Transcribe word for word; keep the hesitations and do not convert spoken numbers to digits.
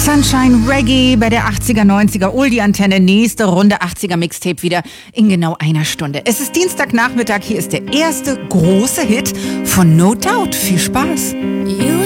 Sunshine Reggae bei der achtziger, neunziger Oldie-Antenne. Nächste Runde achtziger Mixtape wieder in genau einer Stunde. Es ist Dienstagnachmittag. Hier ist der erste große Hit von No Doubt. Viel Spaß.